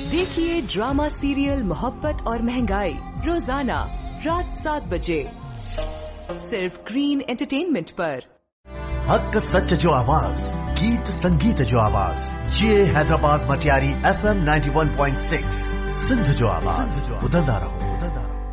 देखिए drama serial मोहब्बत और महंगाई रोजाना रात 7 बजे सिर्फ ग्रीन एंटरटेनमेंट पर। हक सच जो आवाज, गीत संगीत जो आवाज, ये हैदराबाद मटियारी FM 91.6 सिंध जो आवाज, बुलंदा रहो।